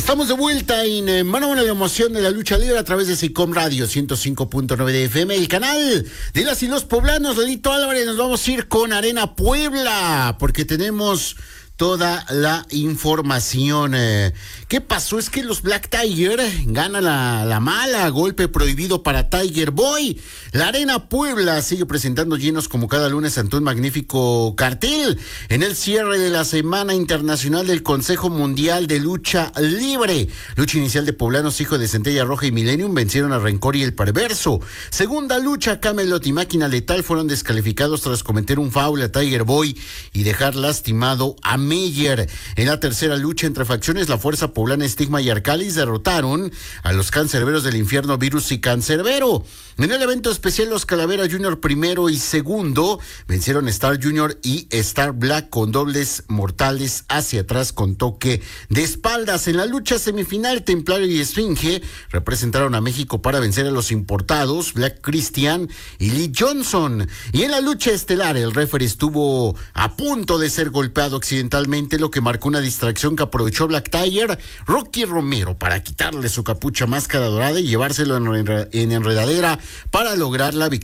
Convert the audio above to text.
Estamos de vuelta en Mano a Mano, la emoción de la lucha libre a través de SICOM Radio 105.9 de FM, el canal de las y los poblanos. Ledito Álvarez, nos vamos a ir con Arena Puebla, porque tenemos toda la información. ¿Qué pasó? Es que los Black Tiger ganan la mala, golpe prohibido para Tiger Boy. La Arena Puebla sigue presentando llenos como cada lunes ante un magnífico cartel en el cierre de la Semana Internacional del Consejo Mundial de Lucha Libre. Lucha inicial de poblanos, hijo de Centella Roja y Millennium, vencieron a Rencor y el Perverso. Segunda lucha, Camelot y Máquina Letal fueron descalificados tras cometer un foul a Tiger Boy y dejar lastimado a Meyer. En la tercera lucha entre facciones, la Fuerza Poblana, Estigma y Arcalis derrotaron a los Cancerberos del Infierno, Virus y Cancerbero. En el evento especial, los Calavera Junior primero y segundo vencieron Star Junior y Star Black con dobles mortales hacia atrás con toque de espaldas. En la lucha semifinal, Templario y Esfinge representaron a México para vencer a los importados Black Christian y Lee Johnson. Y en la lucha estelar, el referee estuvo a punto de ser golpeado accidentalmente, lo que marcó una distracción que aprovechó Black Tiger, Rocky Romero, para quitarle su capucha máscara dorada y llevárselo en enredadera para lograr la victoria.